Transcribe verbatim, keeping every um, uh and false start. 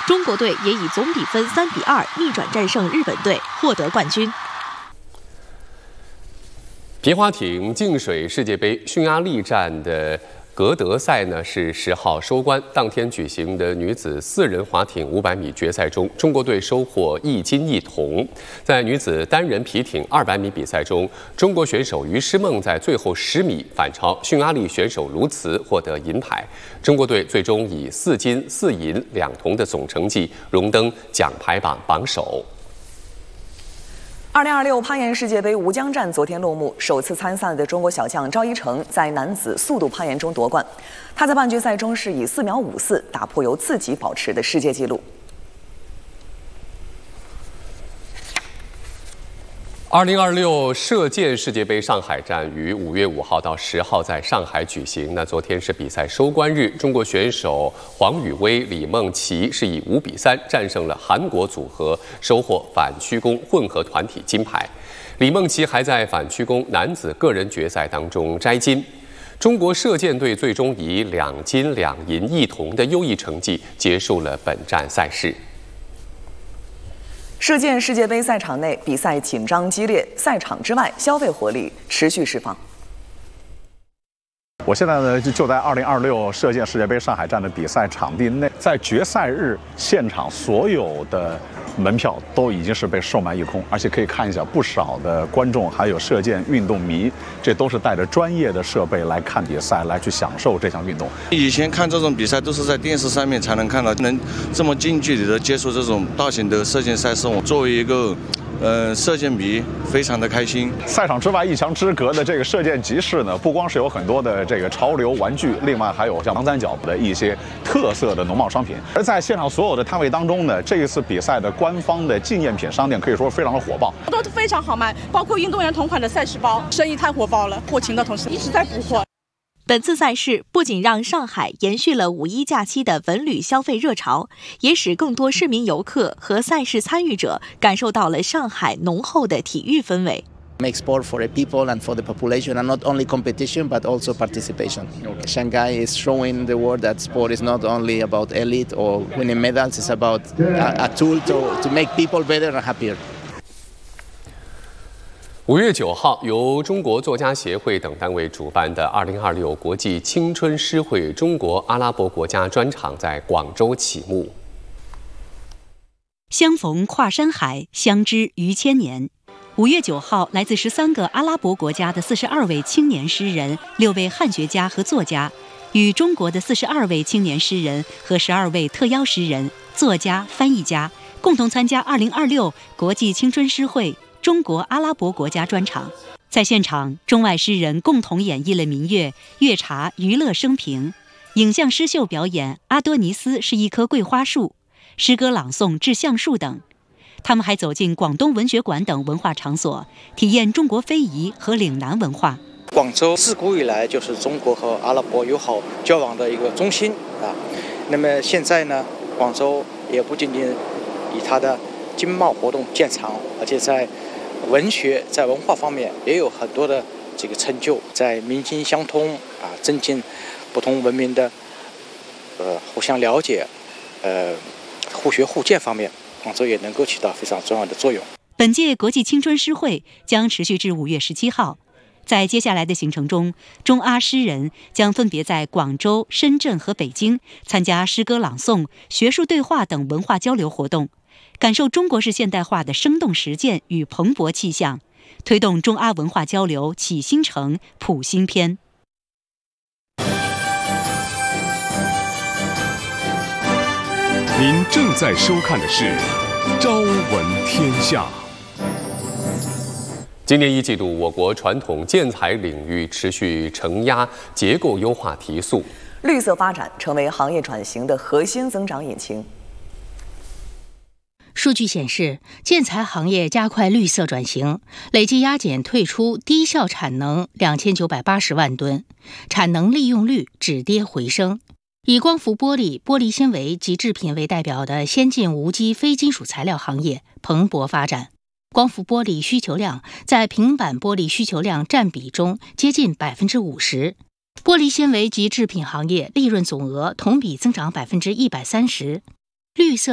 中国队也以总比分三比二逆转战胜日本队，获得冠军。 皮划艇净水世界杯匈牙利站的格德赛呢是十号收官。当天举行的女子四人划艇五百米决赛中，中国队收获一金一铜。在女子单人皮艇二百米比赛中，中国选手于诗梦在最后十米反超匈牙利选手卢茨，获得银牌。中国队最终以四金四银两铜的总成绩荣登奖牌榜榜首。 二零二六攀岩世界杯吴江站昨天落幕，首次参赛的中国小将赵一成在男子速度攀岩中夺冠。他在半决赛中是以四秒五四打破由自己保持的世界纪录。 二零二六射箭世界杯上海站于五月五号到十号在上海举行。那昨天是比赛收官日，中国选手黄宇威、李梦琪是以五比三战胜了韩国组合，收获反曲弓混合团体金牌。李梦琪还在反曲弓男子个人决赛当中摘金。中国射箭队最终以两金两银一铜的优异成绩结束了本站赛事。 射箭世界杯赛场内比赛紧张激烈，赛场之外消费活力持续释放。 我现在呢就就在二零二六射箭世界杯上海站的比赛场地内，在决赛日现场所有的门票都已经是被售卖一空，而且可以看一下不少的观众还有射箭运动迷，这都是带着专业的设备来看比赛，来去享受这项运动。 以前看这种比赛都是在电视上面才能看到，能这么近距离的接触这种大型的射箭赛事，我作为一个呃，射箭迷非常的开心。 赛场之外一墙之隔的这个射箭集市呢，不光是有很多的这个潮流玩具，另外还有像长三角的一些特色的农贸商品。而在现场所有的摊位当中呢，这一次比赛的官方的纪念品商店可以说非常的火爆， 都非常好卖，包括运动员同款的赛事包，生意太火爆了。后勤的同时一直在补货。 本次赛事不仅让上海延续了五一假期的文旅消费热潮，也使更多市民游客和赛事参与者感受到了上海浓厚的体育氛围。 Make sport for the people and for the population, and not only competition but also participation. Okay. Shanghai is showing the world that sport is not only about elite or winning medals; it's about a, a tool to to make people better and happier. 五月九号，由中国作家协会等单位主办的二零二六国际青春诗会中国阿拉伯国家专场在广州启幕。 相逢跨山海，相知逾千年。五月九号，来自十三个阿拉伯国家的四十二位青年诗人、六位汉学家和作家，与中国的四十二位青年诗人和十二位特邀诗人、作家、翻译家共同参加二零二六国际青春诗会中国阿拉伯国家专场。在现场，中外诗人共同演绎了民乐、乐茶、娱乐生平，影像诗秀表演《阿多尼斯是一棵桂花树》，诗歌朗诵《致橡树》等。他们还走进广东文学馆等文化场所，体验中国非遗和岭南文化。 广州自古以来就是中国和阿拉伯友好交往的一个中心啊。那么现在呢，广州也不仅仅以它的经贸活动见长，而且在文学、在文化方面也有很多的这个成就，在民心相通啊，增进不同文明的呃互相了解，呃互学互鉴方面，广州也能够起到非常重要的作用。 本届国际青春诗会将持续至五月十七号，在接下来的行程中，中阿诗人将分别在广州、深圳和北京参加诗歌朗诵、学术对话等文化交流活动，感受中国式现代化的生动实践与蓬勃气象，推动中阿文化交流起新程、谱新篇。 您正在收看的是《朝闻天下》。 今年一季度，我国传统建材领域持续承压，结构优化提速， 绿色发展成为行业转型的核心增长引擎。 数据显示，建材行业加快绿色转型，累计压减退出低效产能两千九百八十万吨，产能利用率止跌回升。以光伏玻璃、玻璃纤维及制品为代表的先进无机非金属材料行业蓬勃发展。光伏玻璃需求量在平板玻璃需求量占比中接近百分之五十，玻璃纤维及制品行业利润总额同比增长百分之一百三十。绿色